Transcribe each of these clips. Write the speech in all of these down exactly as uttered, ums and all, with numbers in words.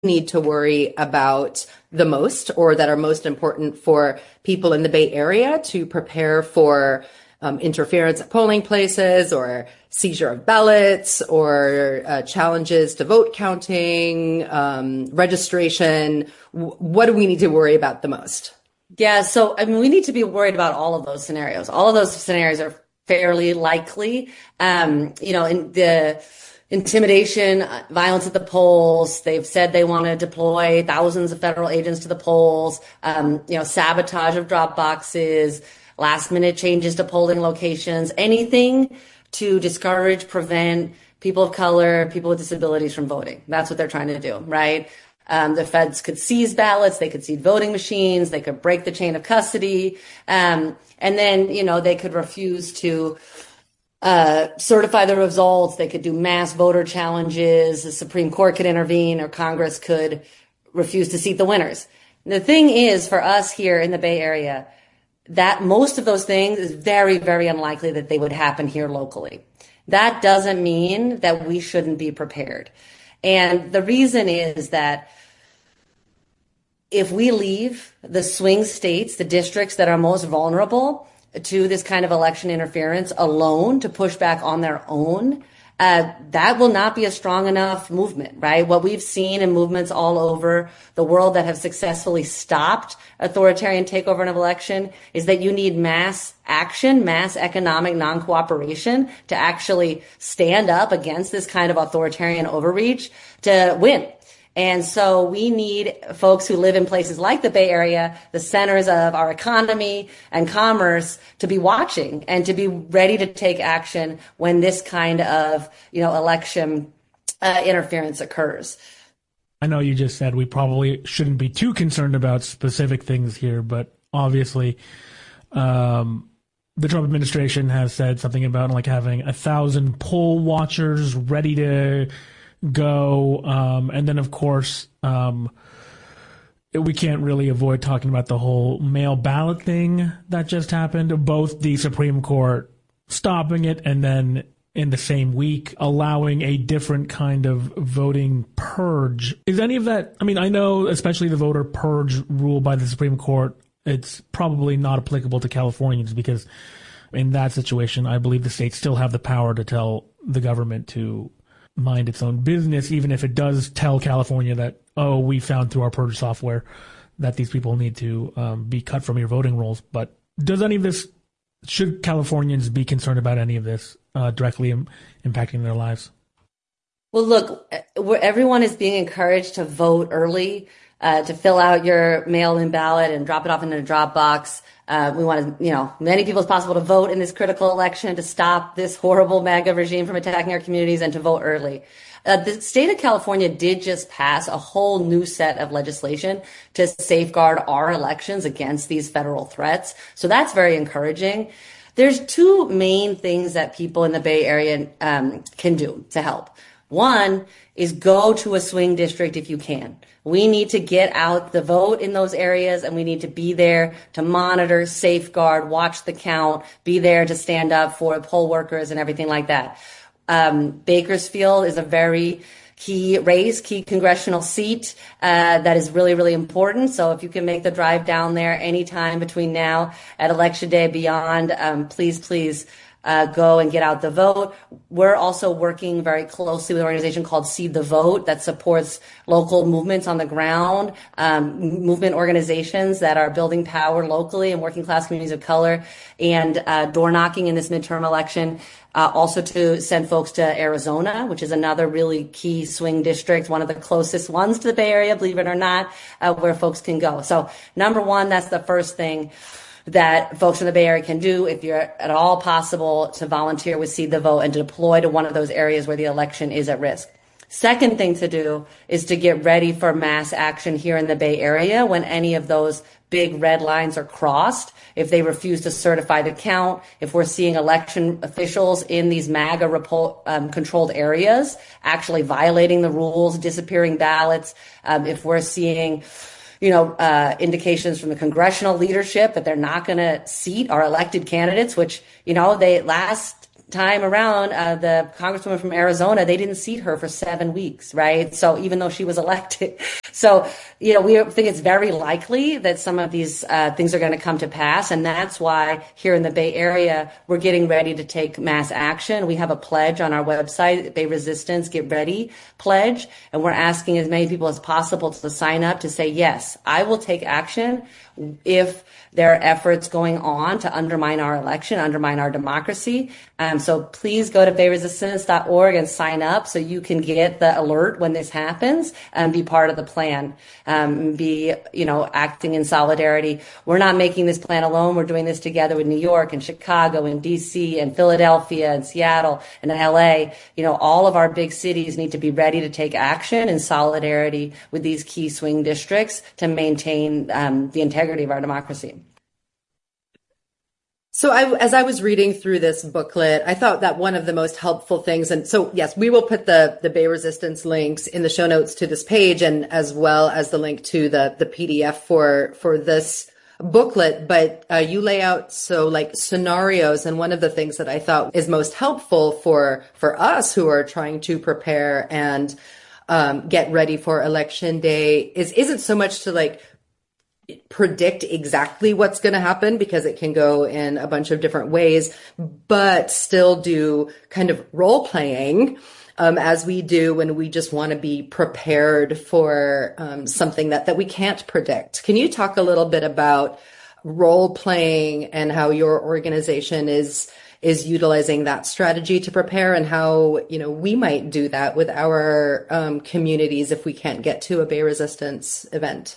need to worry about the most, or that are most important for people in the Bay Area to prepare for um, interference at polling places, or seizure of ballots, or uh, challenges to vote counting, um, registration? W- what do we need to worry about the most? Yeah, so I mean, we need to be worried about all of those scenarios. All of those scenarios are fairly likely. Um, you know, in the intimidation, violence at the polls, they've said they want to deploy thousands of federal agents to the polls. Um, you know, sabotage of drop boxes, last minute changes to polling locations, anything to discourage, prevent people of color, people with disabilities from voting. That's what they're trying to do, right? Um, the feds could seize ballots, they could seize voting machines, they could break the chain of custody, um, and then, you know, they could refuse to uh, certify the results. They could do mass voter challenges. The Supreme Court could intervene, or Congress could refuse to seat the winners. And the thing is, for us here in the Bay Area, that most of those things is very, very unlikely that they would happen here locally. That doesn't mean that we shouldn't be prepared. And the reason is that if we leave the swing states, the districts that are most vulnerable to this kind of election interference alone to push back on their own, uh, that will not be a strong enough movement, right? What we've seen in movements all over the world that have successfully stopped authoritarian takeover of an election is that you need mass action, mass economic non-cooperation to actually stand up against this kind of authoritarian overreach to win. And so we need folks who live in places like the Bay Area, the centers of our economy and commerce, to be watching and to be ready to take action when this kind of, you know, election uh, interference occurs. I know you just said we probably shouldn't be too concerned about specific things here, but obviously um, the Trump administration has said something about like having a thousand poll watchers ready to go. Um, and then, of course, um, we can't really avoid talking about the whole mail ballot thing that just happened. Both the Supreme Court stopping it and then in the same week allowing a different kind of voting purge. Is any of that, I mean, I know especially the voter purge rule by the Supreme Court, it's probably not applicable to Californians because in that situation, I believe the states still have the power to tell the government to mind its own business, even if it does tell California that, oh, we found through our purge software that these people need to um, be cut from your voting rolls. But does any of this, should Californians be concerned about any of this uh, directly im- impacting their lives? Well, look, everyone is being encouraged to vote early, uh, to fill out your mail-in ballot and drop it off into a drop box. Uh, we want, you know, many people as possible to vote in this critical election to stop this horrible MAGA regime from attacking our communities and to vote early. Uh, the state of California did just pass a whole new set of legislation to safeguard our elections against these federal threats. So that's very encouraging. There's two main things that people in the Bay Area um, can do to help. One is go to a swing district if you can. We need to get out the vote in those areas, and we need to be there to monitor, safeguard, watch the count, be there to stand up for poll workers and everything like that. Um, Bakersfield is a very key race, key congressional seat uh, that is really, really important. So if you can make the drive down there anytime between now at Election Day beyond, um, please, please Uh, go and get out the vote. We're also working very closely with an organization called Seed the Vote that supports local movements on the ground, um, movement organizations that are building power locally in working class communities of color, and uh, door knocking in this midterm election. Uh, also to send folks to Arizona, which is another really key swing district, one of the closest ones to the Bay Area, believe it or not, uh, where folks can go. So number one, that's the first thing that folks in the Bay Area can do if you're at all possible to volunteer with Seed the Vote and to deploy to one of those areas where the election is at risk. Second thing to do is to get ready for mass action here in the Bay Area when any of those big red lines are crossed. If they refuse to certify the count, if we're seeing election officials in these MAGA repo- um, controlled areas actually violating the rules, disappearing ballots, um, if we're seeing you know, uh, indications from the congressional leadership that they're not going to seat our elected candidates, which, you know, they last time around, uh, the congresswoman from Arizona, they didn't seat her for seven weeks, right? So even though she was elected. So, you know, we think it's very likely that some of these uh, things are going to come to pass. And that's why here in the Bay Area, we're getting ready to take mass action. We have a pledge on our website, Bay Resistance Get Ready pledge. And we're asking as many people as possible to sign up to say, yes, I will take action if there are efforts going on to undermine our election, undermine our democracy. Um, so please go to bay resistance dot org and sign up so you can get the alert when this happens and be part of the plan, um, be, you know, acting in solidarity. We're not making this plan alone. We're doing this together with New York and Chicago and D C and Philadelphia and Seattle and L A. You know, all of our big cities need to be ready to take action in solidarity with these key swing districts to maintain um, the integrity of our democracy. So I, as I was reading through this booklet, I thought that one of the most helpful things, and so yes, we will put the, the Bay Resistance links in the show notes to this page, and as well as the link to the, the P D F for, for this booklet, but uh, you lay out so like scenarios. And one of the things that I thought is most helpful for, for us who are trying to prepare and um, get ready for election day is, isn't so much to like predict exactly what's going to happen, because it can go in a bunch of different ways, but still do kind of role playing um, as we do when we just want to be prepared for um, something that, that we can't predict. Can you talk a little bit about role playing and how your organization is is utilizing that strategy to prepare, and how, you know, we might do that with our um, communities if we can't get to a Bay Resistance event?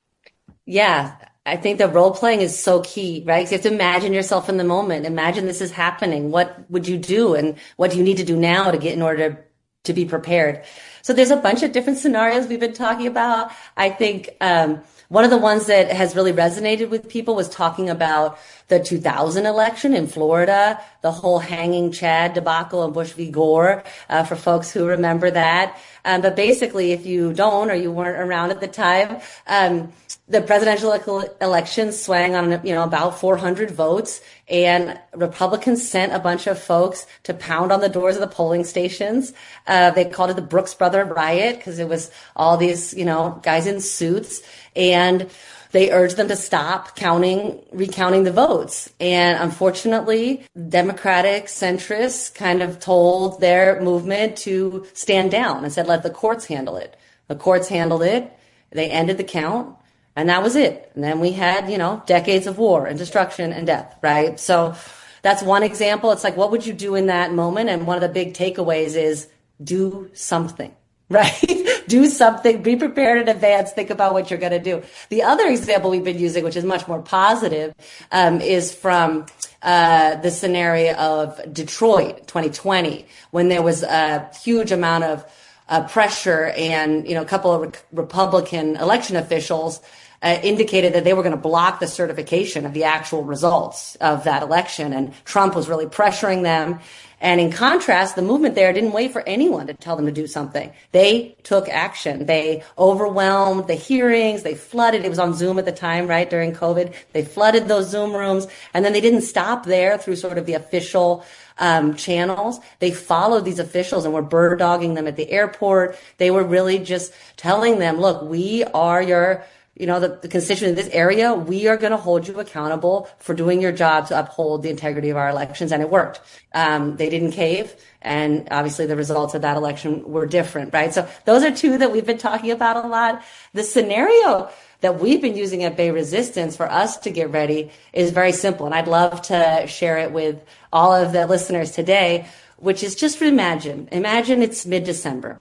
Yeah, I think the role playing is so key, right? 'Cause you have to imagine yourself in the moment. Imagine this is happening. What would you do? And what do you need to do now to get in order to, to be prepared? So there's a bunch of different scenarios we've been talking about. I think um, one of the ones that has really resonated with people was talking about the two thousand election in Florida, the whole hanging Chad debacle and Bush v. Gore, uh, for folks who remember that. Um, but basically, if you don't or you weren't around at the time, um, the presidential election swang on, you know, about four hundred votes, and Republicans sent a bunch of folks to pound on the doors of the polling stations. Uh, they called it the Brooks Brother riot because it was all these, you know, guys in suits, and they urged them to stop counting, recounting the votes. And unfortunately, Democratic centrists kind of told their movement to stand down and said, let the courts handle it. The courts handled it. They ended the count. And that was it. And then we had, you know, decades of war and destruction and death, right? So that's one example. It's like, what would you do in that moment? And one of the big takeaways is do something, right? Do something, be prepared in advance, think about what you're going to do. The other example we've been using, which is much more positive, um, is from uh, the scenario of Detroit twenty twenty, when there was a huge amount of uh, pressure, and, you know, a couple of re- Republican election officials Uh, indicated that they were going to block the certification of the actual results of that election. And Trump was really pressuring them. And in contrast, the movement there didn't wait for anyone to tell them to do something. They took action. They overwhelmed the hearings. They flooded. It was on Zoom at the time, right, during COVID. They flooded those Zoom rooms. And then they didn't stop there through sort of the official um, channels. They followed these officials and were bird dogging them at the airport. They were really just telling them, look, we are your you know, the, the constituent in this area, we are going to hold you accountable for doing your job to uphold the integrity of our elections. And it worked. Um, they didn't cave. And obviously the results of that election were different, right? So those are two that we've been talking about a lot. The scenario that we've been using at Bay Resistance for us to get ready is very simple. And I'd love to share it with all of the listeners today, which is just imagine, imagine it's mid-December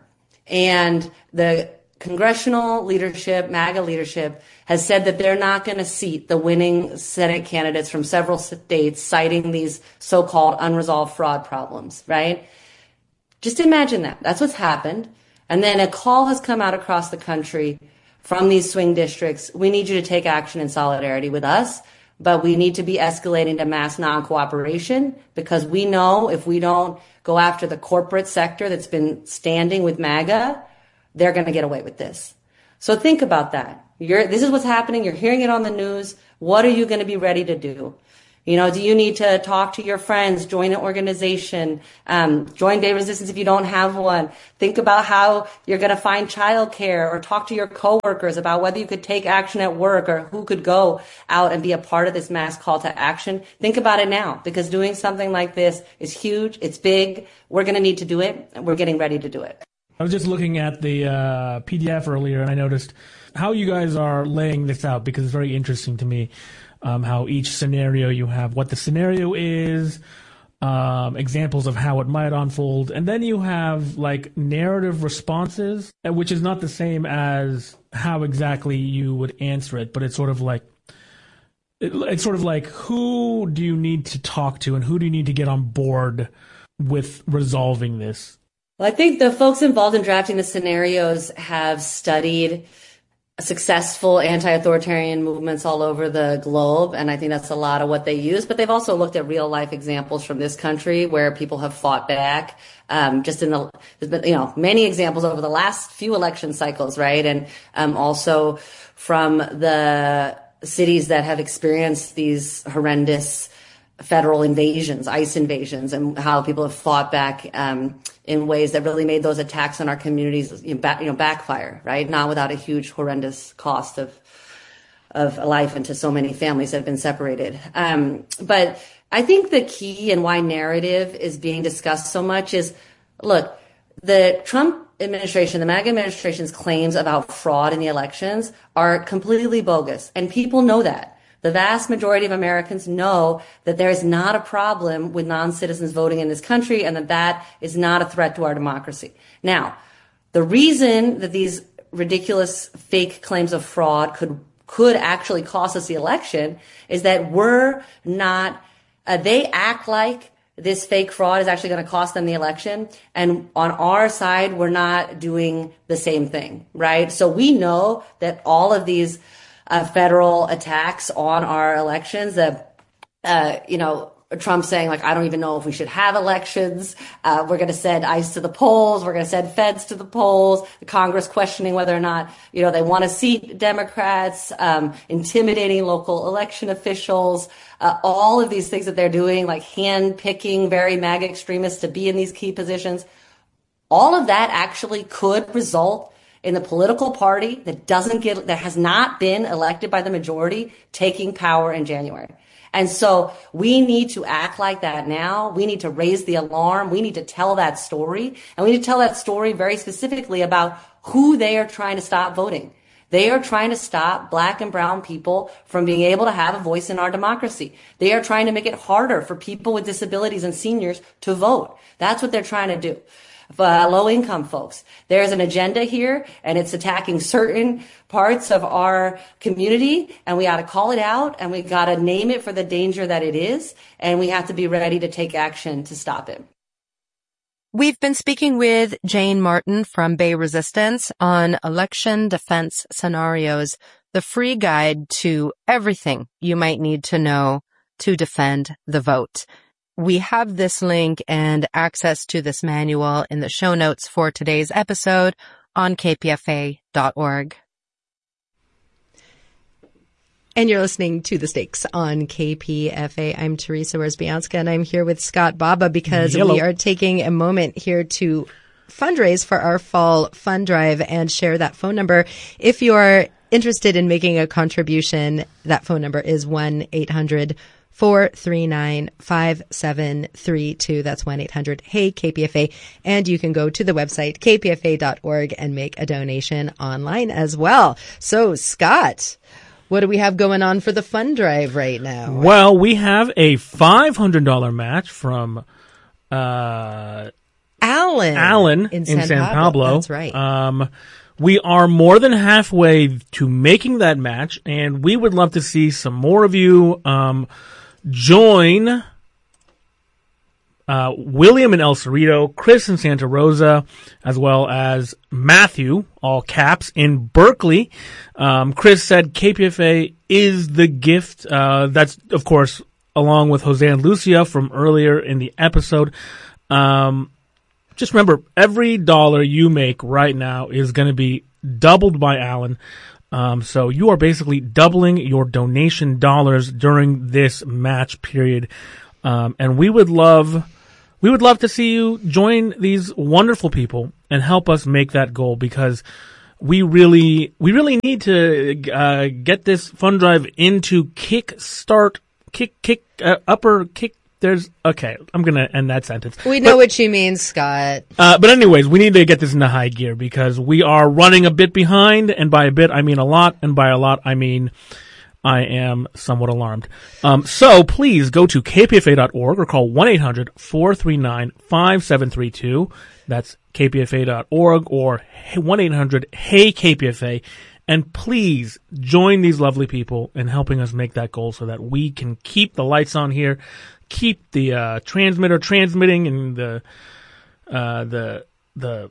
and the congressional leadership, MAGA leadership, has said that they're not going to seat the winning Senate candidates from several states, citing these so-called unresolved fraud problems, right? Just imagine that. That's what's happened. And then a call has come out across the country from these swing districts. We need you to take action in solidarity with us, but we need to be escalating to mass non-cooperation, because we know if we don't go after the corporate sector that's been standing with MAGA, they're going to get away with this. So think about that. You're, this is what's happening. You're hearing it on the news. What are you going to be ready to do? You know, do you need to talk to your friends, join an organization, um, join Bay Resistance if you don't have one? Think about how you're going to find childcare, or talk to your coworkers about whether you could take action at work, or who could go out and be a part of this mass call to action. Think about it now, because doing something like this is huge. It's big. We're going to need to do it, and we're getting ready to do it. I was just looking at the uh, P D F earlier, and I noticed how you guys are laying this out, because it's very interesting to me. Um, how each scenario you have, what the scenario is, um, examples of how it might unfold, and then you have like narrative responses, which is not the same as how exactly you would answer it, but it's sort of like it, it's sort of like who do you need to talk to and who do you need to get on board with resolving this? Well, I think the folks involved in drafting the scenarios have studied successful anti-authoritarian movements all over the globe, and I think that's a lot of what they use. But they've also looked at real life examples from this country where people have fought back. Um, just in the, there's been, you know, many examples over the last few election cycles, right? And um, also from the cities that have experienced these horrendous federal invasions, ICE invasions, and how people have fought back um, in ways that really made those attacks on our communities, you know, back, you know, backfire, right? Not without a huge, horrendous cost of of life into so many families that have been separated. Um, but I think the key and why narrative is being discussed so much is, look, the Trump administration, the MAGA administration's claims about fraud in the elections are completely bogus, and people know that. The vast majority of Americans know that there is not a problem with non-citizens voting in this country, and that that is not a threat to our democracy. Now, the reason that these ridiculous fake claims of fraud could could actually cost us the election is that we're not, uh, they act like this fake fraud is actually going to cost them the election. And on our side, we're not doing the same thing, right? So we know that all of these Uh, federal attacks on our elections, that, uh, you know, Trump saying, like, I don't even know if we should have elections. Uh, we're going to send ICE to the polls. We're going to send feds to the polls. The Congress questioning whether or not, you know, they want to seat Democrats, um, intimidating local election officials, uh, all of these things that they're doing, like hand picking very MAGA extremists to be in these key positions. All of that actually could result in the political party that doesn't get, that has not been elected by the majority, taking power in January. And so we need to act like that now. We need to raise the alarm. We need to tell that story. And we need to tell that story very specifically about who they are trying to stop voting. They are trying to stop black and brown people from being able to have a voice in our democracy. They are trying to make it harder for people with disabilities and seniors to vote. That's what they're trying to do. Uh, low-income folks. There's an agenda here, and it's attacking certain parts of our community, and we got to call it out, and we got to name it for the danger that it is, and we have to be ready to take action to stop it. We've been speaking with Jane Martin from Bay Resistance on election defense scenarios, the free guide to everything you might need to know to defend the vote. We have this link and access to this manual in the show notes for today's episode on k p f a dot org. And you're listening to The Stakes on K P F A. I'm Teresa Wierzbianska, and I'm here with Scott Baba because Yellow. We are taking a moment here to fundraise for our fall fund drive and share that phone number. If you're interested in making a contribution, that phone number is one eight hundred four three nine five seven three two. That's one eight hundred hey K P F A. And you can go to the website k p f a dot org and make a donation online as well. So, Scott, what do we have going on for the fund drive right now? Well, we have a five hundred dollars match from uh, Alan. Alan in, in San, San Pablo. Pablo. That's right. Um, we are more than halfway to making that match, and we would love to see some more of you um, join uh, William in El Cerrito, Chris in Santa Rosa, as well as Matthew, all caps, in Berkeley. Um, Chris said K P F A is the gift. Uh, that's, of course, along with Jose and Lucia from earlier in the episode. Um, just remember, every dollar you make right now is going to be doubled by Alan. Um, so you are basically doubling your donation dollars during this match period. Um, and we would love, we would love to see you join these wonderful people and help us make that goal, because we really, we really need to, uh, get this fund drive into kick start, kick, kick, uh, upper kick. There's, okay, I'm gonna end that sentence. We know but, what you mean, Scott. Uh, but anyways, we need to get this into high gear because we are running a bit behind, and by a bit, I mean a lot, and by a lot, I mean I am somewhat alarmed. Um, so please go to k p f a dot org or call one eight hundred four three nine five seven three two. That's k p f a dot org or one eight hundred hey K P F A. And please join these lovely people in helping us make that goal so that we can keep the lights on here, keep the uh, transmitter transmitting, and the uh, the the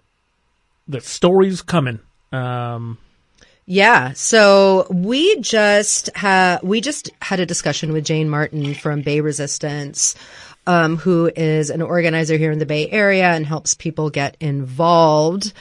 the stories coming. Um, yeah. So we just ha- we just had a discussion with Jane Martin from Bay Resistance, um, who is an organizer here in the Bay Area and helps people get involved.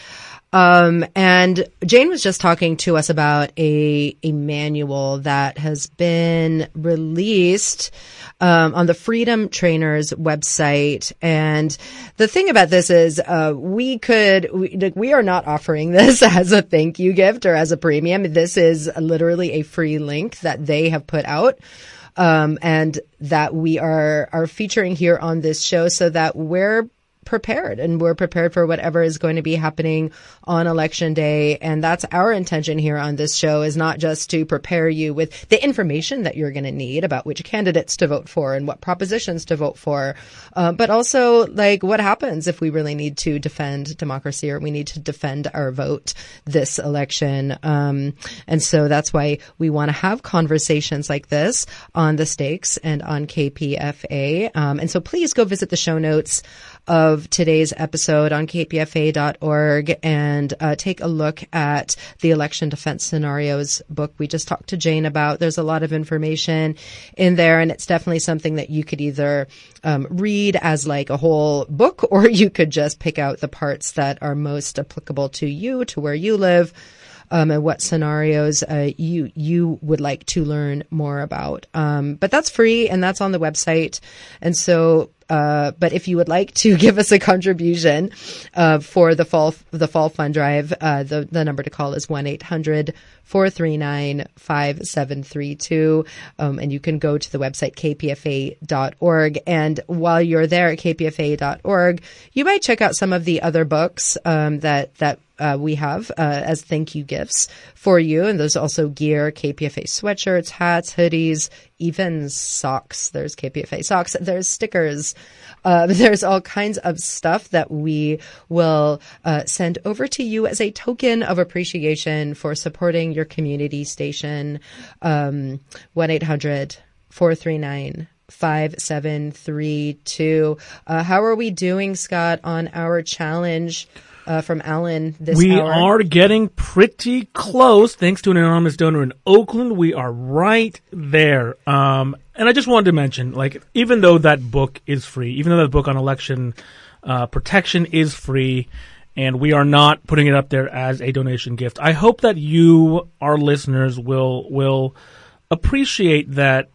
Um, and Jane was just talking to us about a, a manual that has been released, um, on the Freedom Trainers website. And the thing about this is, uh, we could, we, we are not offering this as a thank you gift or as a premium. This is literally a free link that they have put out. Um, and that we are, are featuring here on this show so that we're prepared and we're prepared for whatever is going to be happening on election day. And that's our intention here on this show, is not just to prepare you with the information that you're going to need about which candidates to vote for and what propositions to vote for, uh, but also like what happens if we really need to defend democracy or we need to defend our vote this election. Um, and so that's why we want to have conversations like this on The Stakes and on K P F A. Um, and so please go visit the show notes of today's episode on k p f a dot org and uh, take a look at the election defense scenarios book we just talked to Jane about. There's a lot of information in there, and it's definitely something that you could either um, read as like a whole book, or you could just pick out the parts that are most applicable to you, to where you live. Um, and what scenarios uh, you you would like to learn more about. Um, but that's free, and that's on the website. And so, uh, but if you would like to give us a contribution uh, for the fall the fall fund drive, uh, the the number to call is one eight hundred four three nine five seven three two, um, and you can go to the website k p f a dot org. And while you're there at k p f a dot org, you might check out some of the other books um, that that. Uh, we have uh, as thank you gifts for you. And there's also gear, K P F A sweatshirts, hats, hoodies, even socks. There's K P F A socks. There's stickers. Uh, there's all kinds of stuff that we will uh, send over to you as a token of appreciation for supporting your community station. Um, one eight hundred four three nine five seven three two. Uh, how are we doing, Scott, on our challenge? Uh, from Alan this we hour. are getting pretty close, thanks to an anonymous donor in Oakland. We are right there. Um, and I just wanted to mention, like, even though that book is free, even though that book on election uh, protection is free, and we are not putting it up there as a donation gift, I hope that you, our listeners, will will appreciate that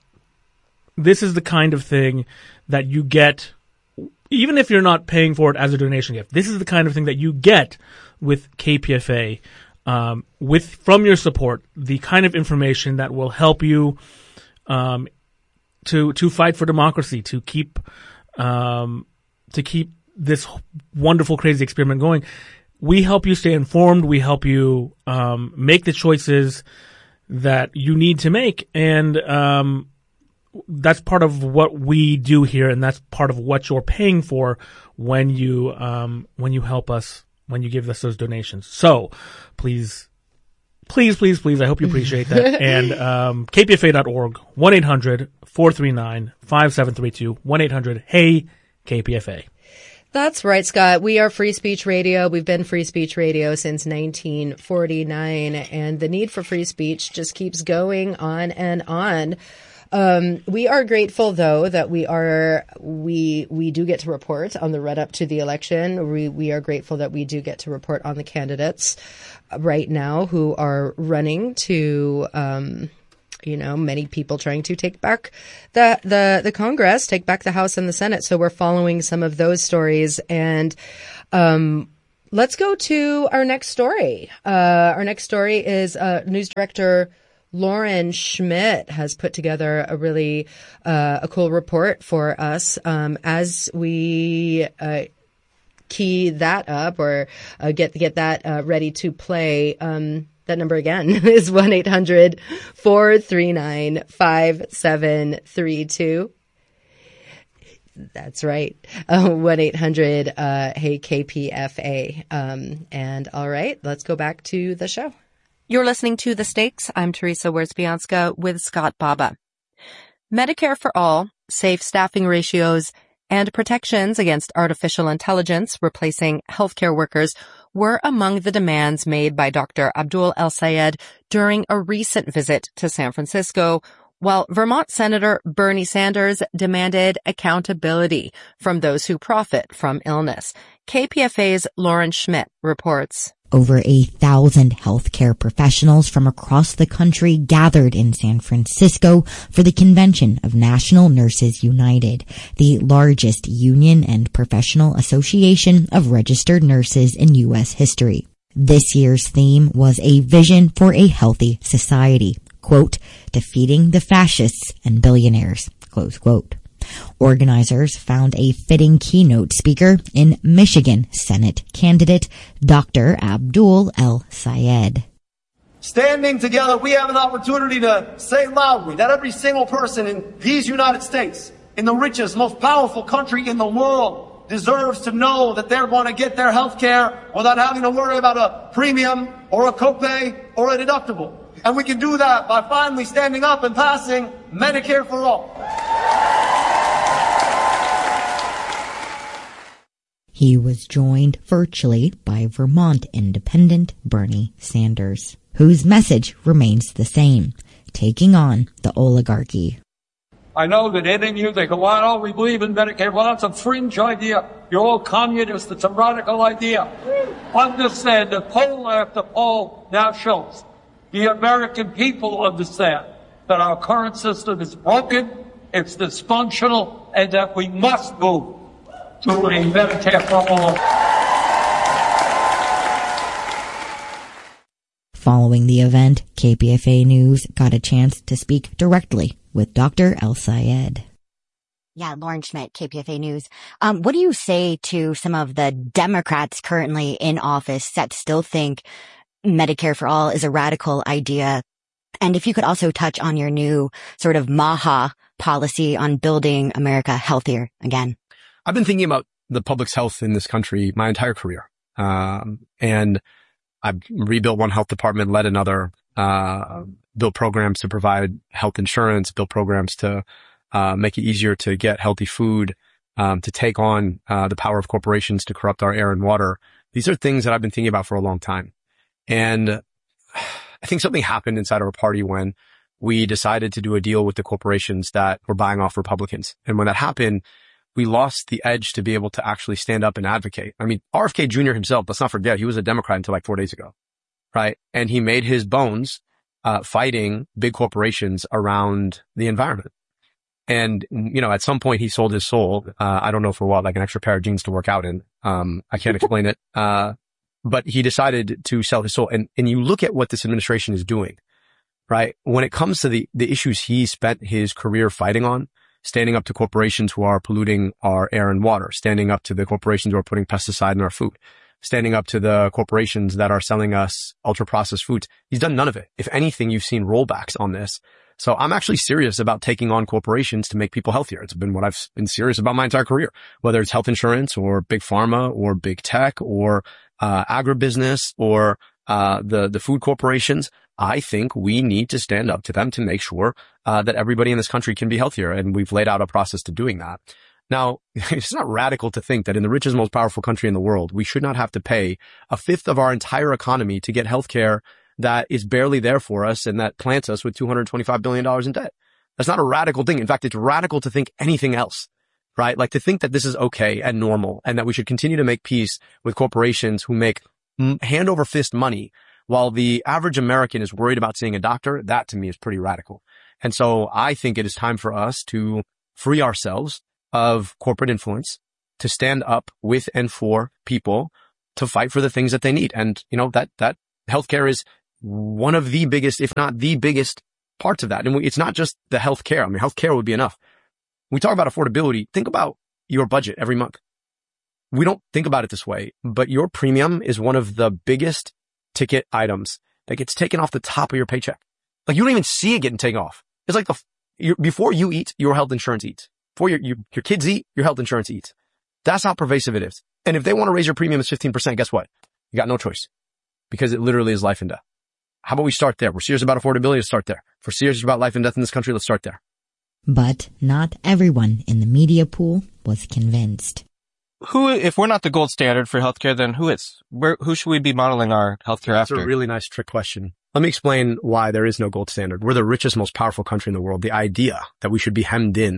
this is the kind of thing that you get. Even if you're not paying for it as a donation gift, this is the kind of thing that you get with K P F A, um, with from your support, the kind of information that will help you um, to to fight for democracy, to keep um, to keep this wonderful, crazy experiment going. We help you stay informed. We help you um, make the choices that you need to make, and um, that's part of what we do here, and that's part of what you're paying for when you um, when you help us, when you give us those donations. So please, please, please, please, I hope you appreciate that. And um, k p f a dot org, one eight hundred four three nine five seven three two, one eight hundred hey K P F A. That's right, Scott. We are Free Speech Radio. We've been Free Speech Radio since nineteen forty-nine, and the need for free speech just keeps going on and on. Um, we are grateful, though, that we are we we do get to report on the run up to the election. We we are grateful that we do get to report on the candidates right now who are running to. Um, You know, many people trying to take back the, the, the Congress, take back the House and the Senate. So we're following some of those stories. And um, let's go to our next story. Uh, our next story is uh, news director Lauren Schmidt has put together a really uh, a cool report for us um, as we uh, key that up or uh, get get that uh, ready to play. Um, That number again is one eight hundred four three nine five seven three two. That's right. Uh, one eight hundred uh, hey K P F A. Um, and all right, let's go back to the show. You're listening to The Stakes. I'm Teresa Wierzbianska with Scott Baba. Medicare for All, safe staffing ratios, and protections against artificial intelligence replacing healthcare workers were among the demands made by Doctor Abdul El-Sayed during a recent visit to San Francisco, while Vermont Senator Bernie Sanders demanded accountability from those who profit from illness. K P F A's Lauren Schmidt reports. Over a thousand healthcare professionals from across the country gathered in San Francisco for the convention of National Nurses United, the largest union and professional association of registered nurses in U S history. This year's theme was a vision for a healthy society, quote, defeating the fascists and billionaires, close quote. Organizers found a fitting keynote speaker in Michigan Senate candidate Doctor Abdul El-Sayed. Standing together, we have an opportunity to say loudly that every single person in these United States, in the richest, most powerful country in the world, deserves to know that they're going to get their health care without having to worry about a premium or a copay or a deductible. And we can do that by finally standing up and passing Medicare for All. He was joined virtually by Vermont independent Bernie Sanders, whose message remains the same, taking on the oligarchy. I know that any of you, they go, well, oh, we believe in Medicare. Well, that's a fringe idea. You're all communists. It's a radical idea. Understand that poll after poll now shows the American people understand that our current system is broken, it's dysfunctional, and that we must move to a Medicare for all. Following the event, K P F A News got a chance to speak directly with Doctor El-Sayed. Yeah, Lauren Schmidt, K P F A News. Um, what do you say to some of the Democrats currently in office that still think Medicare for All is a radical idea? And if you could also touch on your new sort of MAHA policy on building America healthier again. I've been thinking about the public's health in this country my entire career. Um, and I've rebuilt one health department, led another, uh, built programs to provide health insurance, built programs to, uh, make it easier to get healthy food, um, to take on, uh, the power of corporations to corrupt our air and water. These are things that I've been thinking about for a long time. And I think something happened inside our party when we decided to do a deal with the corporations that were buying off Republicans. And when that happened, we lost the edge to be able to actually stand up and advocate. I mean, R F K Junior himself, let's not forget, he was a Democrat until like four days ago, right? And he made his bones, uh, fighting big corporations around the environment. And, you know, at some point he sold his soul. Uh, I don't know for what, like an extra pair of jeans to work out in. Um, I can't explain it. Uh, but he decided to sell his soul. And, and you look at what this administration is doing, right? When it comes to the, the issues he spent his career fighting on, standing up to corporations who are polluting our air and water, standing up to the corporations who are putting pesticide in our food, standing up to the corporations that are selling us ultra-processed foods. He's done none of it. If anything, you've seen rollbacks on this. So I'm actually serious about taking on corporations to make people healthier. It's been what I've been serious about my entire career, whether it's health insurance or big pharma or big tech or uh agribusiness or uh the the food corporations. I think we need to stand up to them to make sure uh that everybody in this country can be healthier. And we've laid out a process to doing that. Now, it's not radical to think that in the richest, most powerful country in the world, we should not have to pay a fifth of our entire economy to get healthcare that is barely there for us and that plants us with two hundred twenty-five billion dollars in debt. That's not a radical thing. In fact, it's radical to think anything else, right? Like to think that this is okay and normal and that we should continue to make peace with corporations who make hand over fist money while the average American is worried about seeing a doctor. That to me is pretty radical. And so I think it is time for us to free ourselves of corporate influence, to stand up with and for people to fight for the things that they need. And, you know, that, that healthcare is one of the biggest, if not the biggest parts of that. And we, it's not just the healthcare. I mean, healthcare would be enough. When we talk about affordability, think about your budget every month. We don't think about it this way, but your premium is one of the biggest ticket items that gets taken off the top of your paycheck. Like you don't even see it getting taken off. It's like the, you, before you eat, your health insurance eats. Before your, your, your kids eat, your health insurance eats. That's how pervasive it is. And if they want to raise your premium to fifteen percent, guess what? You got no choice because it literally is life and death. How about we start there? We're serious about affordability. Let's start there. If we're serious about life and death in this country, let's start there. But not everyone in the media pool was convinced. Who, if we're not the gold standard for healthcare, then who is? Where, who should we be modeling our healthcare after? That's a really nice trick question. Let me explain why there is no gold standard. We're the richest, most powerful country in the world. The idea that we should be hemmed in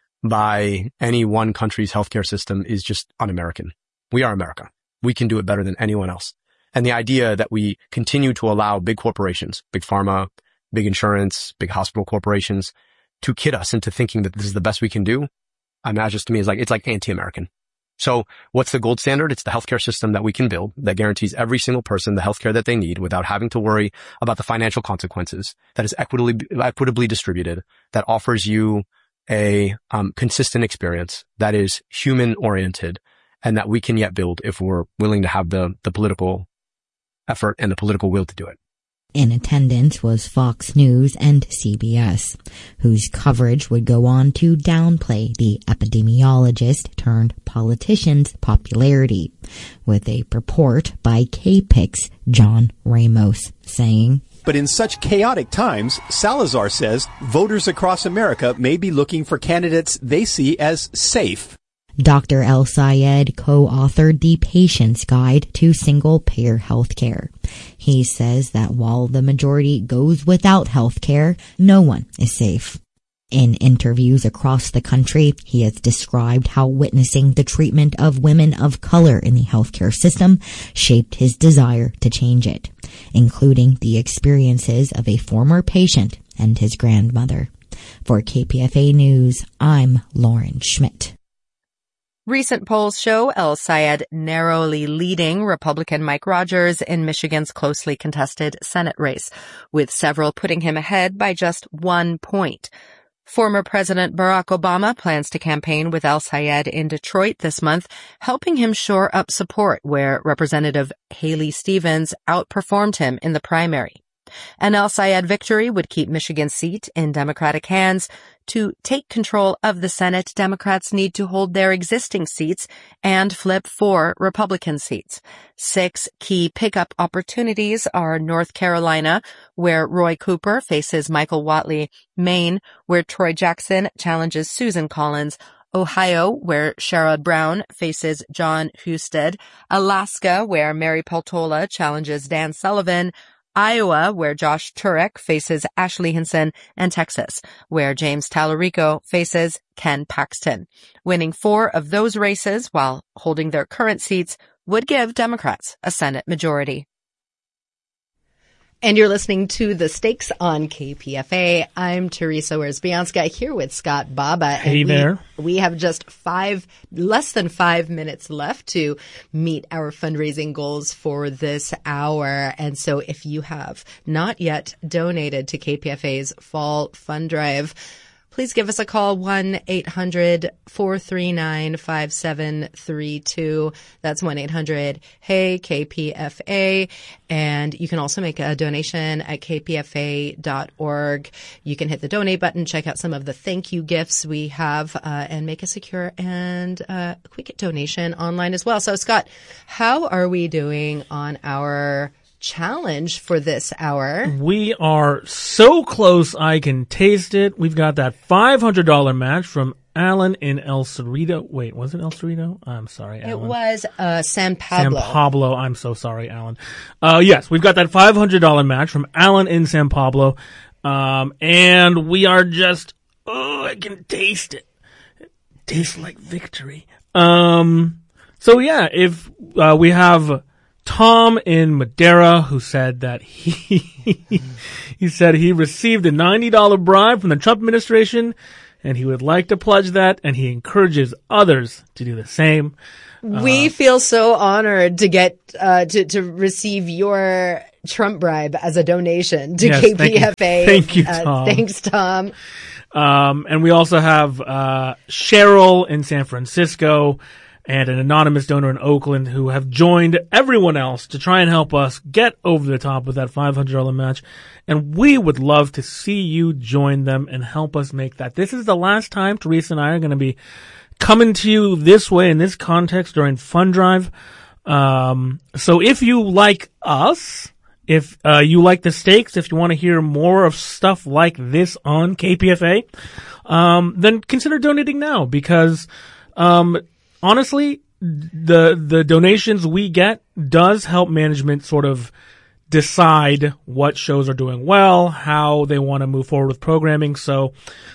by any one country's healthcare system is just un-American. We are America. We can do it better than anyone else. And the idea that we continue to allow big corporations, big pharma, big insurance, big hospital corporations to kid us into thinking that this is the best we can do, I mean, that just to me is like, it's like anti-American. So what's the gold standard? It's the healthcare system that we can build that guarantees every single person the healthcare that they need without having to worry about the financial consequences, that is equitably, equitably distributed, that offers you a um, consistent experience, that is human oriented, and that we can yet build if we're willing to have the, the political effort and the political will to do it. In attendance was Fox News and C B S, whose coverage would go on to downplay the epidemiologist turned politician's popularity, with a report by K P I C's John Ramos saying, "But in such chaotic times, Salazar says voters across America may be looking for candidates they see as safe." Doctor El-Sayed co-authored the Patient's Guide to Single-Payer Healthcare. He says that while the majority goes without healthcare, no one is safe. In interviews across the country, he has described how witnessing the treatment of women of color in the healthcare system shaped his desire to change it, including the experiences of a former patient and his grandmother. For K P F A News, I'm Lauren Schmidt. Recent polls show El-Sayed narrowly leading Republican Mike Rogers in Michigan's closely contested Senate race, with several putting him ahead by just one point. Former President Barack Obama plans to campaign with El-Sayed in Detroit this month, helping him shore up support where Representative Haley Stevens outperformed him in the primary. An El-Sayed victory would keep Michigan's seat in Democratic hands. To take control of the Senate, Democrats need to hold their existing seats and flip four Republican seats. Six key pickup opportunities are North Carolina, where Roy Cooper faces Michael Whatley, Maine, where Troy Jackson challenges Susan Collins, Ohio, where Sherrod Brown faces John Husted, Alaska, where Mary Peltola challenges Dan Sullivan, Iowa, where Josh Turek faces Ashley Hinson, and Texas, where James Tallarico faces Ken Paxton. Winning four of those races while holding their current seats would give Democrats a Senate majority. And you're listening to The Stakes on K P F A. I'm Teresa Wierzbianska here with Scott Baba. Hey and we, there. We have just five, less than five minutes left to meet our fundraising goals for this hour. And so if you have not yet donated to K P F A's Fall Fund Drive, please give us a call, one eight hundred four three nine five seven three two. That's one eight hundred hey K P F A. And you can also make a donation at k p f a dot org. You can hit the donate button, check out some of the thank you gifts we have, uh, and make a secure and uh, quick donation online as well. So, Scott, how are we doing on our challenge for this hour. We are so close I can taste it. We've got that five hundred dollars match from Alan in El Cerrito. Wait, was it El Cerrito? I'm sorry, Alan. It was uh, San Pablo. San Pablo. I'm so sorry, Alan. Uh, yes, we've got that five hundred dollars match from Alan in San Pablo. Um, and we are just, oh, I can taste it. It tastes like victory. Um, so yeah, if, uh, we have Tom in Madera who said that he, he said he received a ninety dollars bribe from the Trump administration and he would like to pledge that, and he encourages others to do the same. We uh, feel so honored to get uh, to to receive your Trump bribe as a donation to yes, K P F A. Thank you, thank you Tom. Uh, thanks, Tom. Um, and we also have uh, Cheryl in San Francisco and an anonymous donor in Oakland who have joined everyone else to try and help us get over the top with that five hundred dollars match. And we would love to see you join them and help us make that. This is the last time Teresa and I are going to be coming to you this way in this context during Fund Drive. Um, so if you like us, if uh, you like the stakes, if you want to hear more of stuff like this on K P F A, um, then consider donating now because um, honestly, the the donations we get does help management sort of decide what shows are doing well, how they want to move forward with programming. So,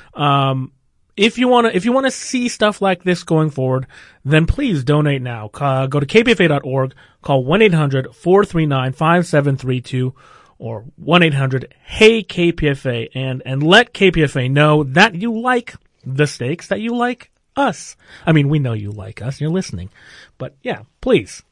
um, if you want to, if you want to see stuff like this going forward, then please donate now. Uh, go to K P F A dot org, call one eight hundred four three nine five seven three two or one eight hundred hey K P F A and, and let K P F A know that you like the stakes, that you like us. I mean, we know you like us. You're listening, but yeah, please.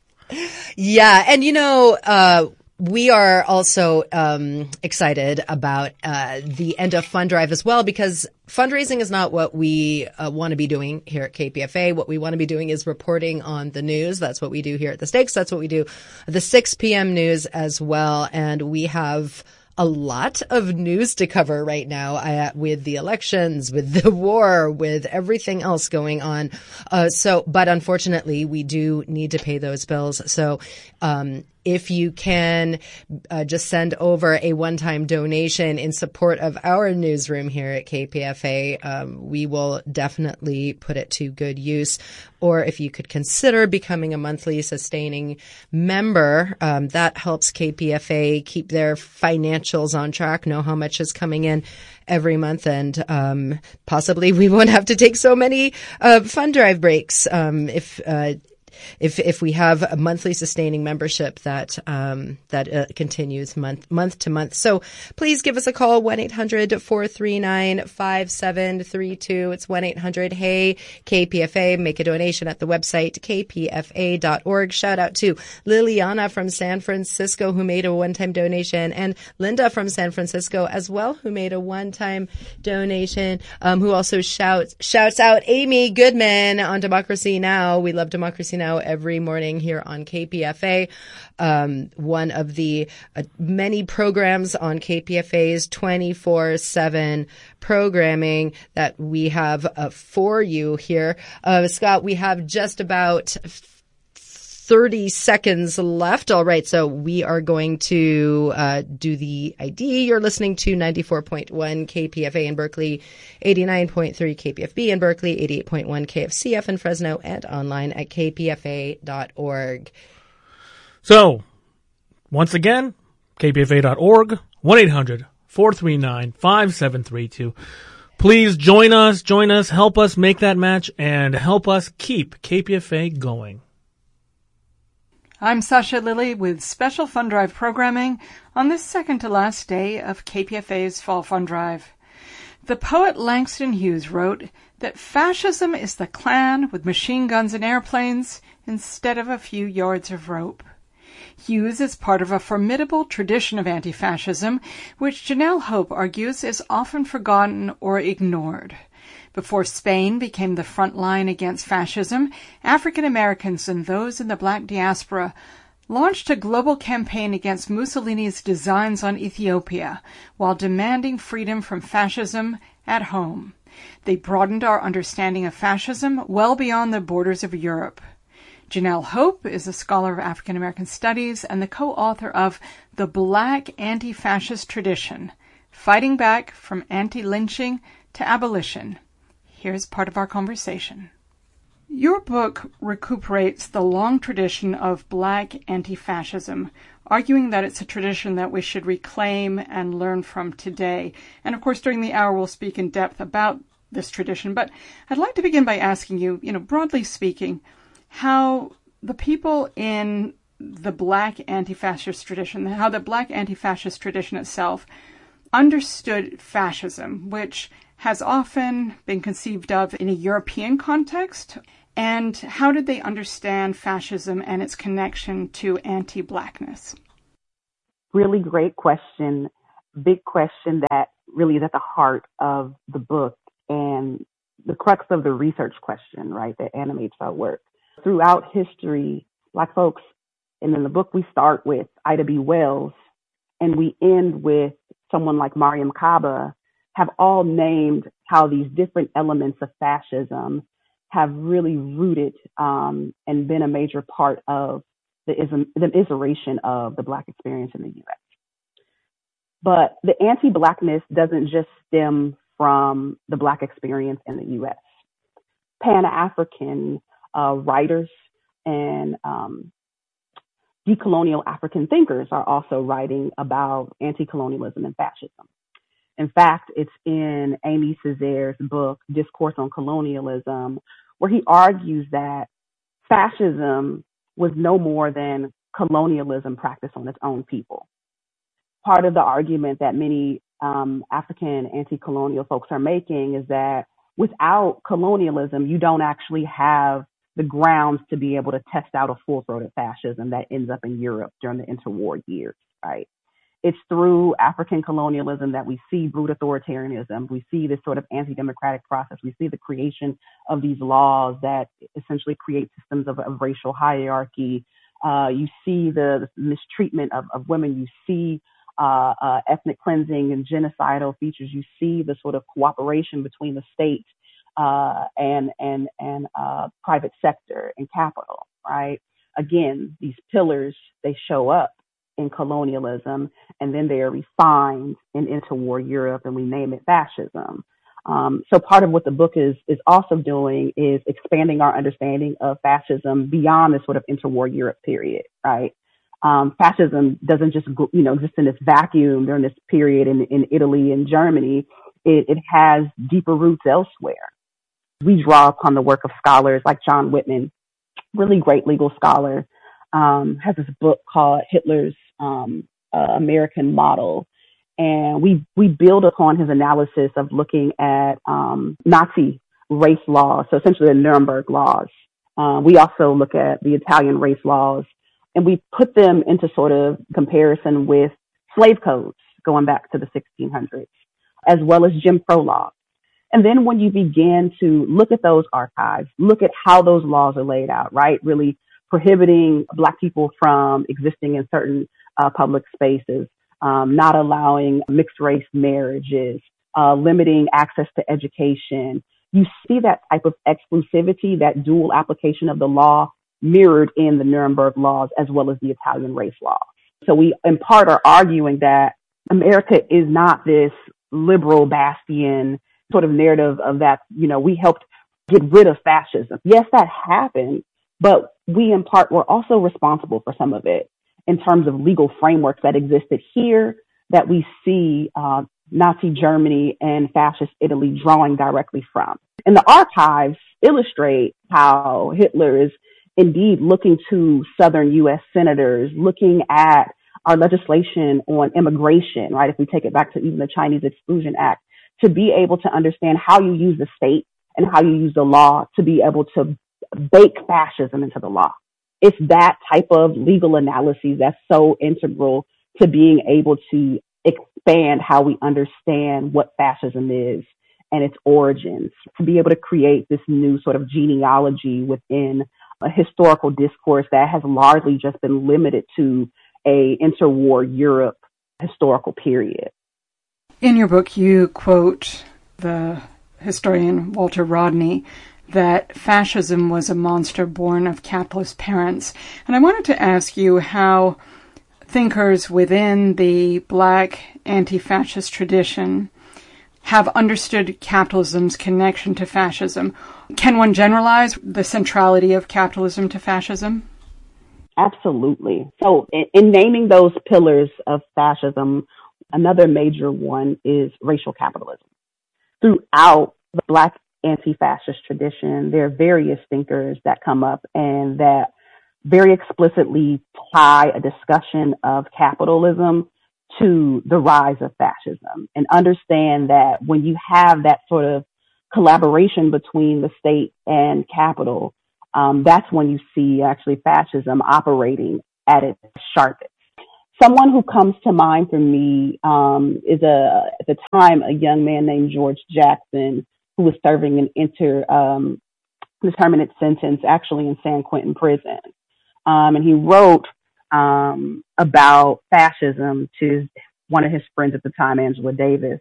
Yeah. And you know, uh, we are also um, excited about uh, the end of Fund Drive as well, because fundraising is not what we uh, want to be doing here at K P F A. What we want to be doing is reporting on the news. That's what we do here at the Stakes. That's what we do at the six p.m. news as well. And we have a lot of news to cover right now uh, with the elections, with the war, with everything else going on. Uh, so, but unfortunately, we do need to pay those bills. So, um, if you can uh, just send over a one-time donation in support of our newsroom here at K P F A, um, we will definitely put it to good use. Or if you could consider becoming a monthly sustaining member, um, that helps K P F A keep their financials on track, know how much is coming in every month, and um, possibly we won't have to take so many uh, Fund Drive breaks um, if uh If if we have a monthly sustaining membership that um, that uh, continues month month to month. So please give us a call, one eight hundred four three nine five seven three two. It's one eight hundred hey K P F A. Make a donation at the website K P F A dot org. Shout out to Liliana from San Francisco who made a one-time donation, and Linda from San Francisco as well who made a one-time donation, um, who also shouts shouts out Amy Goodman on Democracy Now! We love Democracy Now! Every morning here on K P F A. Um, one of the uh, many programs on K P F A's twenty-four seven programming that we have uh, for you here. Uh, Scott, we have just about thirty seconds left. All right. So we are going to uh, do the I D. You're listening to ninety-four point one K P F A in Berkeley, eighty-nine point three K P F B in Berkeley, eighty-eight point one K F C F in Fresno, and online at K P F A dot org. So once again, K P F A dot org, one eight hundred four three nine five seven three two. Please join us, join us, help us make that match, and help us keep K P F A going. I'm Sasha Lilly with special Fund Drive programming on this second to last day of K P F A's Fall Fund Drive. The poet Langston Hughes wrote that fascism is the Klan with machine guns and airplanes instead of a few yards of rope. Hughes is part of a formidable tradition of anti-fascism, which Janelle Hope argues is often forgotten or ignored. Before Spain became the front line against fascism, African Americans and those in the black diaspora launched a global campaign against Mussolini's designs on Ethiopia while demanding freedom from fascism at home. They broadened our understanding of fascism well beyond the borders of Europe. Janelle Hope is a scholar of African American Studies and the co-author of The Black Anti-Fascist Tradition, Fighting Back from Anti-Lynching to Abolition. Here's part of our conversation. Your book recuperates the long tradition of Black anti-fascism, arguing that it's a tradition that we should reclaim and learn from today. And of course, during the hour, we'll speak in depth about this tradition. But I'd like to begin by asking you, you know, broadly speaking, how the people in the Black anti-fascist tradition, how the Black anti-fascist tradition itself understood fascism, which has often been conceived of in a European context. And how did they understand fascism and its connection to anti-Blackness? Really great question. Big question that really is at the heart of the book and the crux of the research question, right, that animates our work. Throughout history, Black folks, and in the book we start with Ida B. Wells, and we end with someone like Mariam Kaba, have all named how these different elements of fascism have really rooted um, and been a major part of the, ism, the iteration of the Black experience in the U S. But the anti-Blackness doesn't just stem from the Black experience in the U S. Pan-African uh, writers and um, decolonial African thinkers are also writing about anti-colonialism and fascism. In fact, it's in Aimé Césaire's book, Discourse on Colonialism, where he argues that fascism was no more than colonialism practiced on its own people. Part of the argument that many um, African anti-colonial folks are making is that without colonialism, you don't actually have the grounds to be able to test out a full-throated fascism that ends up in Europe during the interwar years, right? It's through African colonialism that we see brute authoritarianism. We see this sort of anti-democratic process. We see the creation of these laws that essentially create systems of, of racial hierarchy. Uh, you see the, the mistreatment of, of women. You see uh, uh, ethnic cleansing and genocidal features. You see the sort of cooperation between the state uh, and and and uh, private sector and capital. Right? Again, these pillars, they show up in colonialism, and then they are refined in interwar Europe, and we name it fascism. Um, so part of what the book is is also doing is expanding our understanding of fascism beyond this sort of interwar Europe period, right? Um, fascism doesn't just, you know, exist in this vacuum during this period in, in Italy and Germany. It, it has deeper roots elsewhere. We draw upon the work of scholars like John Whitman, really great legal scholar, um, has this book called Hitler's um, uh, American Model. And we, we build upon his analysis of looking at um, Nazi race laws, so essentially the Nuremberg laws. Uh, we also look at the Italian race laws, and we put them into sort of comparison with slave codes going back to the sixteen hundreds, as well as Jim Crow laws. And then when you begin to look at those archives, look at how those laws are laid out, right? Really prohibiting Black people from existing in certain uh, public spaces, um, not allowing mixed race marriages, uh, limiting access to education. You see that type of exclusivity, that dual application of the law mirrored in the Nuremberg laws as well as the Italian race laws. So we in part are arguing that America is not this liberal bastion sort of narrative of that, you know, we helped get rid of fascism. Yes, that happened, but we in part were also responsible for some of it in terms of legal frameworks that existed here that we see uh, Nazi Germany and fascist Italy drawing directly from. And the archives illustrate how Hitler is indeed looking to Southern U S senators, looking at our legislation on immigration, right? If we take it back to even the Chinese Exclusion Act, to be able to understand how you use the state and how you use the law to be able to bake fascism into the law. It's that type of legal analysis that's so integral to being able to expand how we understand what fascism is and its origins, to be able to create this new sort of genealogy within a historical discourse that has largely just been limited to a interwar Europe historical period. In your book, you quote the historian Walter Rodney that fascism was a monster born of capitalist parents. And I wanted to ask you how thinkers within the Black anti-fascist tradition have understood capitalism's connection to fascism. Can one generalize the centrality of capitalism to fascism? Absolutely. So in, in naming those pillars of fascism, another major one is racial capitalism. Throughout the Black anti-fascist tradition, there are various thinkers that come up and that very explicitly tie a discussion of capitalism to the rise of fascism, and understand that when you have that sort of collaboration between the state and capital, um, that's when you see actually fascism operating at its sharpest. Someone who comes to mind for me um, is a at the time a young man named George Jackson, who was serving an inter um, determinate sentence actually in San Quentin prison, um, and he wrote um, about fascism to one of his friends at the time, Angela Davis.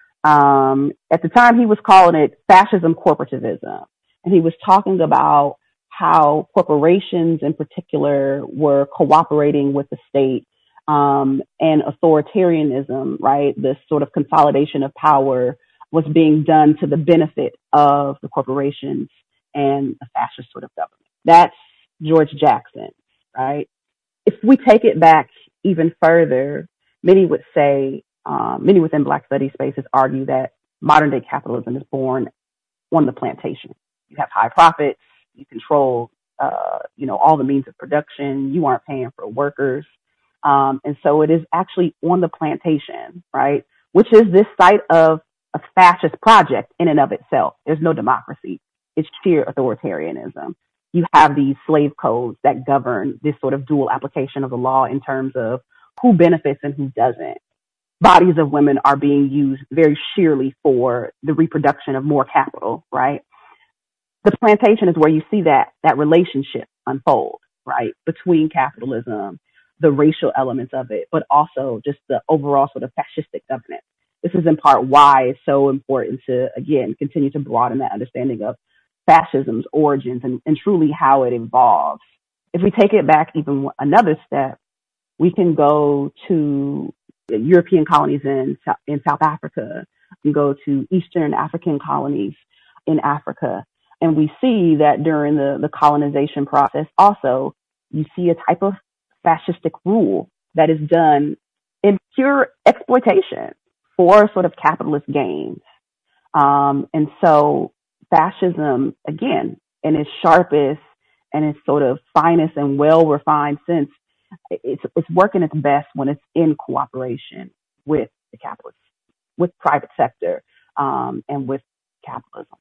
Um, at the time, he was calling it fascism corporativism, and he was talking about how corporations in particular were cooperating with the state, um, and authoritarianism, right? This sort of consolidation of power was being done to the benefit of the corporations and a fascist sort of government. That's George Jackson, right? If we take it back even further, many would say, um, many within Black studies spaces argue that modern day capitalism is born on the plantation. You have high profits, you control, uh, you know, all the means of production, you aren't paying for workers. Um, and so it is actually on the plantation, right? Which is this site of a fascist project in and of itself. There's no democracy. It's sheer authoritarianism. You have these slave codes that govern this sort of dual application of the law in terms of who benefits and who doesn't. Bodies of women are being used very sheerly for the reproduction of more capital, right? The plantation is where you see that, that relationship unfold, right? Between capitalism, the racial elements of it, but also just the overall sort of fascistic governance. This is in part why it's so important to, again, continue to broaden that understanding of fascism's origins and, and truly how it evolves. If we take it back even another step, we can go to European colonies in, in South Africa, and go to Eastern African colonies in Africa. And we see that during the, the colonization process, also, you see a type of fascistic rule that is done in pure exploitation for sort of capitalist gains. Um, and so fascism, again, in its sharpest and its sort of finest and well-refined sense, it's, it's working its best when it's in cooperation with the capitalists, with private sector, um, and with capitalism.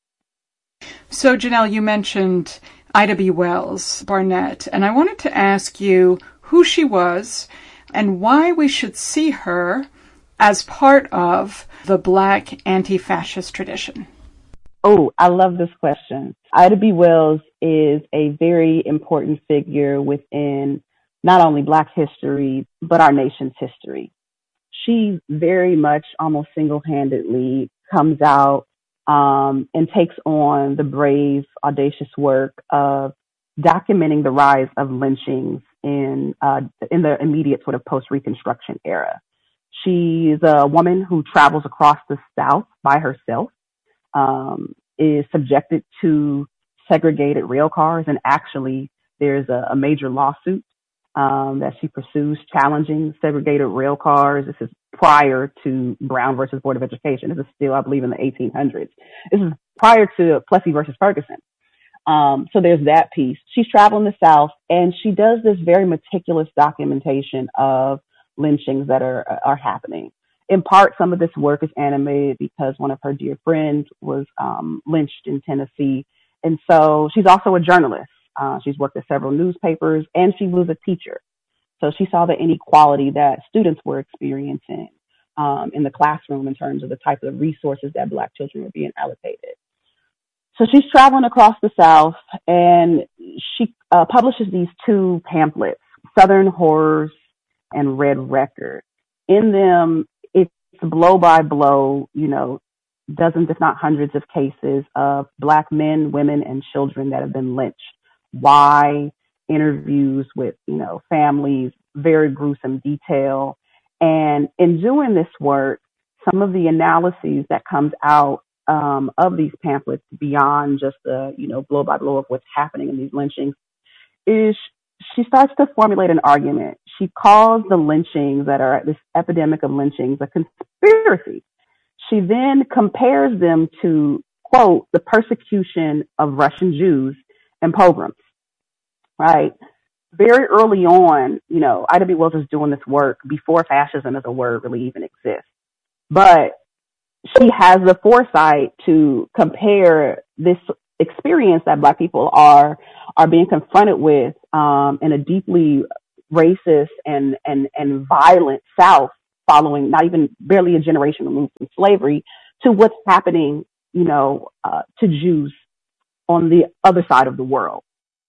So, Janelle, you mentioned Ida B. Wells Barnett, and I wanted to ask you who she was and why we should see her as part of the Black anti-fascist tradition. Oh, I love this question. Ida B. Wells is a very important figure within not only Black history, but our nation's history. She very much, almost single-handedly, comes out um, and takes on the brave, audacious work of documenting the rise of lynchings in uh, in the immediate sort of post-Reconstruction era. She is a woman who travels across the South by herself, um, is subjected to segregated rail cars, and actually there's a, a major lawsuit um, that she pursues challenging segregated rail cars. This is prior to Brown versus Board of Education. This is still, I believe, in the eighteen hundreds. This is prior to Plessy versus Ferguson. Um, so there's that piece. She's traveling the South, and she does this very meticulous documentation of lynchings that are are happening. In part, some of this work is animated because one of her dear friends was um, lynched in Tennessee. And so she's also a journalist. Uh, she's worked at several newspapers, and she was a teacher. So she saw the inequality that students were experiencing um, in the classroom in terms of the type of resources that Black children were being allocated. So she's traveling across the South, and she uh, publishes these two pamphlets, Southern Horrors and Red Record. In them, it's blow by blow, you know, dozens, if not hundreds, of cases of Black men, women, and children that have been lynched. Why? Interviews with, you know, families, very gruesome detail. And in doing this work, some of the analyses that comes out um, of these pamphlets, beyond just the, you know, blow by blow of what's happening in these lynchings, is she starts to formulate an argument. She calls the lynchings that are this epidemic of lynchings a conspiracy. She then compares them to, quote, the persecution of Russian Jews and pogroms, right? Very early on, you know, Ida B. Wells is doing this work before fascism as a word really even exists. But she has the foresight to compare this experience that Black people are are being confronted with um, in a deeply racist and, and, and violent South, following not even barely a generation removed from slavery, to what's happening, you know, uh, to Jews on the other side of the world.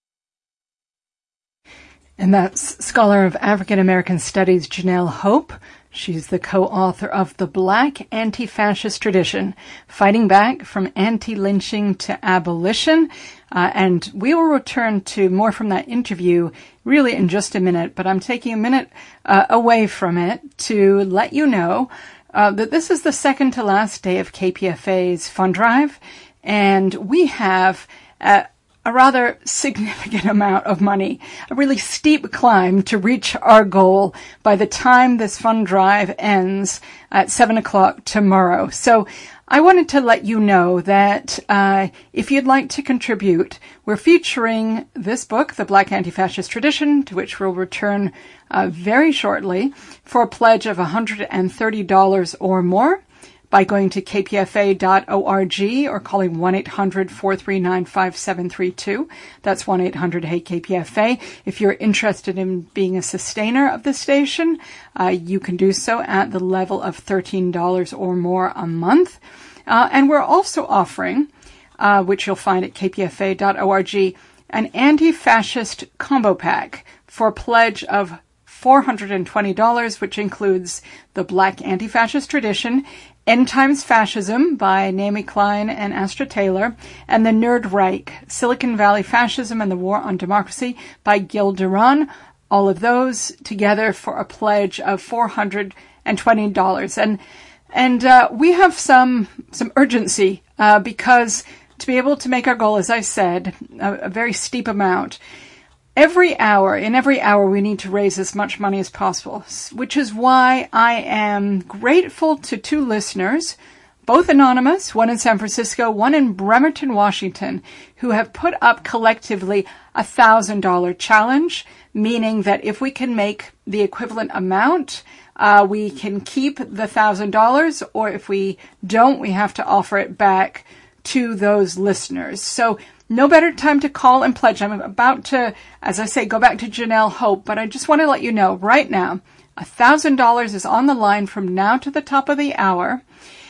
And that's scholar of African American Studies, Janelle Hope. She's the co-author of The Black Anti-Fascist Tradition, Fighting Back from Anti-Lynching to Abolition. Uh, and we will return to more from that interview really in just a minute, but I'm taking a minute uh, away from it to let you know uh, that this is the second to last day of K P F A's Fund Drive, and we have uh, a rather significant amount of money, a really steep climb to reach our goal by the time this fund drive ends at seven o'clock tomorrow. So I wanted to let you know that uh, if you'd like to contribute, we're featuring this book, The Black Anti-Fascist Tradition, to which we'll return uh, very shortly, for a pledge of one hundred thirty dollars or more, by going to k p f a dot org or calling one eight hundred, four three nine, five seven three two. That's one eight hundred, hey K P F A. If you're interested in being a sustainer of the station, uh, you can do so at the level of thirteen dollars or more a month. Uh, and we're also offering, uh, which you'll find at k p f a dot org, an anti-fascist combo pack for a pledge of four hundred twenty dollars, which includes The Black Anti-Fascist Tradition, End Times Fascism by Naomi Klein and Astra Taylor, and The Nerd Reich, Silicon Valley Fascism and the War on Democracy by Gil Duran. All of those together for a pledge of four hundred twenty dollars. And and uh, we have some some urgency uh, because to be able to make our goal, as I said, a, a very steep amount, Every hour, in every hour, we need to raise as much money as possible, which is why I am grateful to two listeners, both anonymous, one in San Francisco, one in Bremerton, Washington, who have put up collectively a one thousand dollars challenge, meaning that if we can make the equivalent amount, uh, we can keep the one thousand dollars, or if we don't, we have to offer it back to those listeners. So no better time to call and pledge. I'm about to, as I say, go back to Janelle Hope, but I just want to let you know right now, one thousand dollars is on the line from now to the top of the hour.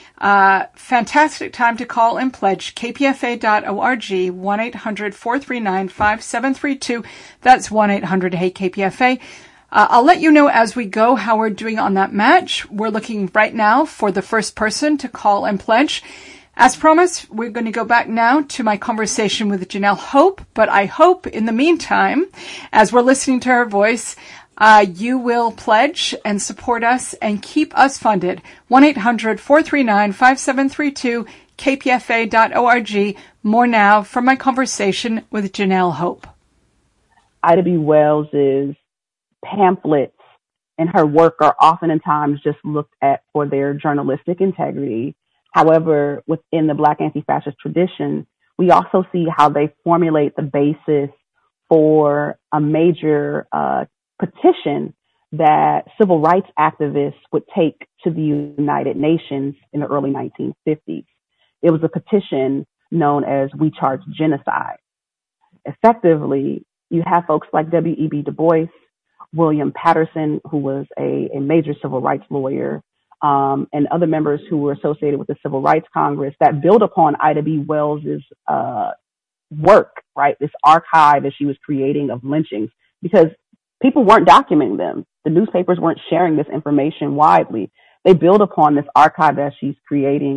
Uh, fantastic time to call and pledge. k p f a dot org, one eight hundred, four three nine, five seven three two. That's one eight hundred, hey K P F A. Uh, I'll let you know as we go how we're doing on that match. We're looking right now for the first person to call and pledge. As promised, we're going to go back now to my conversation with Janelle Hope, but I hope in the meantime, as we're listening to her voice, uh, you will pledge and support us and keep us funded. one eight hundred, four three nine, five seven three two, k p f a dot org. More now from my conversation with Janelle Hope. Ida B. Wells's pamphlets and her work are oftentimes just looked at for their journalistic integrity. However, within the Black anti-fascist tradition, we also see how they formulate the basis for a major uh, petition that civil rights activists would take to the United Nations in the early nineteen fifties. It was a petition known as We Charge Genocide. Effectively, you have folks like W E B Du Bois, William Patterson, who was a, a major civil rights lawyer, Um, and other members who were associated with the Civil Rights Congress that build upon Ida B. Wells's uh, work, right? This archive that she was creating of lynchings, because people weren't documenting them. The newspapers weren't sharing this information widely. They build upon this archive that she's creating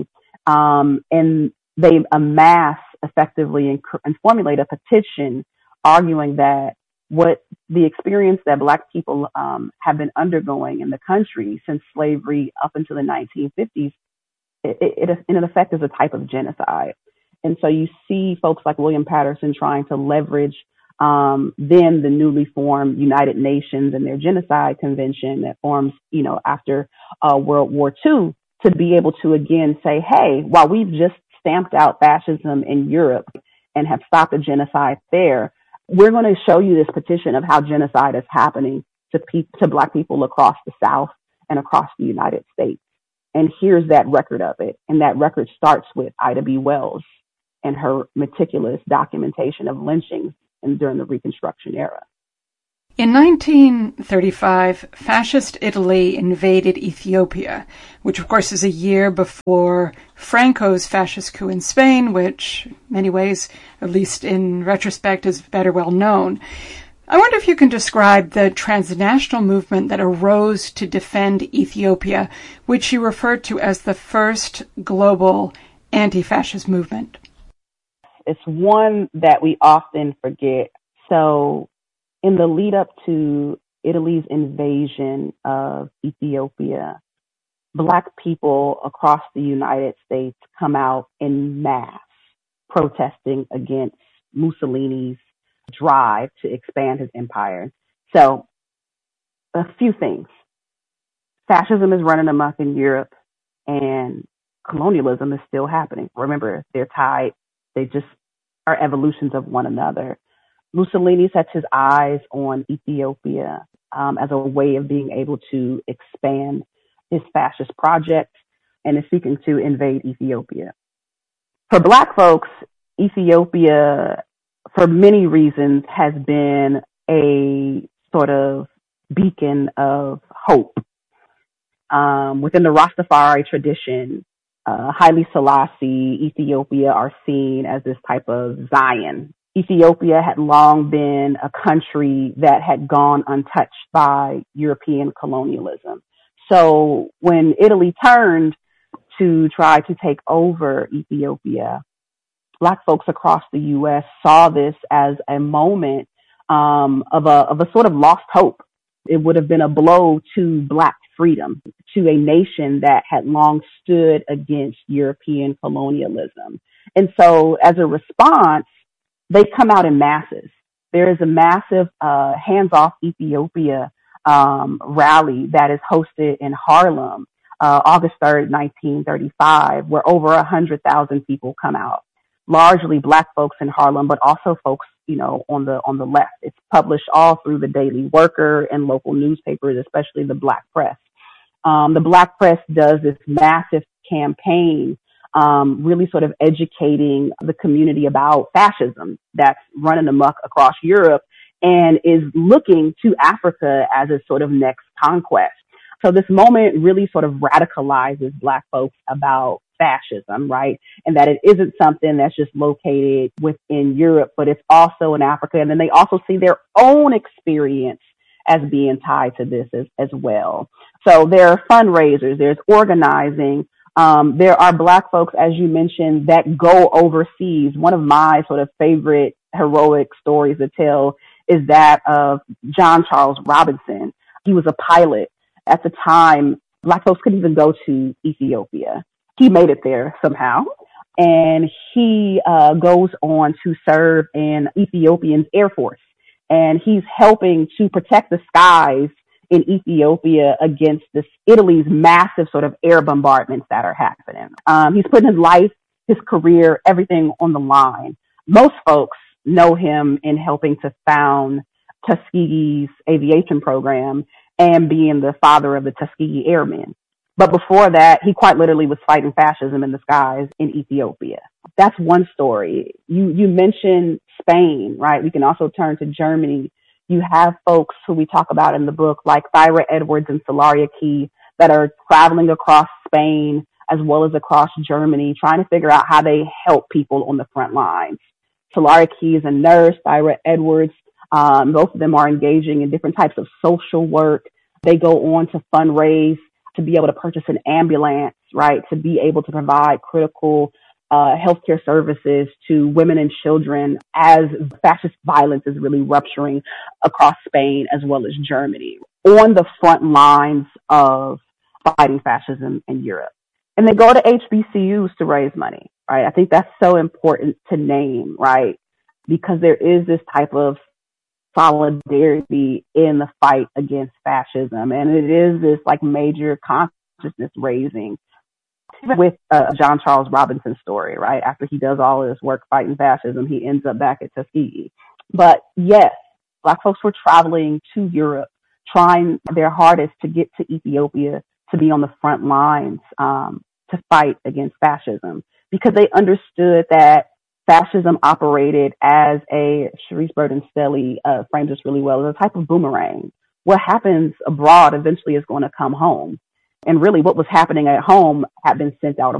Um, and they amass effectively and, and formulate a petition arguing that what the experience that Black people um, have been undergoing in the country since slavery up until the nineteen fifties, it, it, in effect is a type of genocide. And so you see folks like William Patterson trying to leverage um, then the newly formed United Nations and their genocide convention that forms, you know, after uh, World War Two, to be able to again say, hey, while we've just stamped out fascism in Europe and have stopped a genocide there, we're going to show you this petition of how genocide is happening to pe- to Black people across the South and across the United States. And here's that record of it. And that record starts with Ida B. Wells and her meticulous documentation of lynchings and during the Reconstruction era. In nineteen thirty-five, fascist Italy invaded Ethiopia, which of course is a year before Franco's fascist coup in Spain, which in many ways, at least in retrospect, is better well known. I wonder if you can describe the transnational movement that arose to defend Ethiopia, which you referred to as the first global anti-fascist movement. It's one that we often forget. So in the lead up to Italy's invasion of Ethiopia, Black people across the United States come out in mass protesting against Mussolini's drive to expand his empire. So a few things. Fascism is running amok in Europe and colonialism is still happening. Remember, they're tied. They just are evolutions of one another. Mussolini sets his eyes on Ethiopia um, as a way of being able to expand his fascist project and is seeking to invade Ethiopia. For Black folks, Ethiopia, for many reasons, has been a sort of beacon of hope. Um, within the Rastafari tradition, uh, Haile Selassie, Ethiopia are seen as this type of Zion. Ethiopia had long been a country that had gone untouched by European colonialism. So when Italy turned to try to take over Ethiopia, Black folks across the U S saw this as a moment um, of a of a sort of lost hope. It would have been a blow to Black freedom, to a nation that had long stood against European colonialism. And so as a response, they come out in masses. There is a massive uh, Hands Off Ethiopia um, rally that is hosted in Harlem, uh, August third, nineteen thirty-five, where over one hundred thousand people come out, largely Black folks in Harlem, but also folks, you know, on the on the left. It's published all through the Daily Worker and local newspapers, especially the Black press. Um, the Black press does this massive campaign, um, really sort of educating the community about fascism that's running amok across Europe and is looking to Africa as a sort of next conquest. So this moment really sort of radicalizes Black folks about fascism, right? And that it isn't something that's just located within Europe, but it's also in Africa. And then they also see their own experience as being tied to this as, as well. So there are fundraisers, there's organizing. Um, there are Black folks, as you mentioned, that go overseas. One of my sort of favorite heroic stories to tell is that of John Charles Robinson. He was a pilot. At the time, Black folks couldn't even go to Ethiopia. He made it there somehow. And he uh, goes on to serve in Ethiopian's Air Force. And he's helping to protect the skies in Ethiopia against this Italy's massive sort of air bombardments that are happening. Um, he's putting his life, his career, everything on the line. Most folks know him in helping to found Tuskegee's aviation program and being the father of the Tuskegee Airmen. But before that, he quite literally was fighting fascism in the skies in Ethiopia. That's one story. You you mentioned Spain, right? We can also turn to Germany. You have folks who we talk about in the book, like Thyra Edwards and Solaria Key, that are traveling across Spain as well as across Germany, trying to figure out how they help people on the front lines. Solaria Key is a nurse. Thyra Edwards, um, both of them are engaging in different types of social work. They go on to fundraise to be able to purchase an ambulance, right, to be able to provide critical uh, healthcare services to women and children as fascist violence is really rupturing across Spain as well as Germany, on the front lines of fighting fascism in Europe. And they go to H B C Us to raise money, right? I think that's so important to name, right? Because there is this type of solidarity in the fight against fascism. And it is this like major consciousness raising with uh, John Charles Robinson's story, right? After he does all of this work fighting fascism, he ends up back at Tuskegee. But yes, Black folks were traveling to Europe, trying their hardest to get to Ethiopia, to be on the front lines, um, to fight against fascism, because they understood that fascism operated as a, Sharice Burton-Stelly uh, frames this really well, as a type of boomerang. What happens abroad eventually is going to come home. And really what was happening at home had been sent out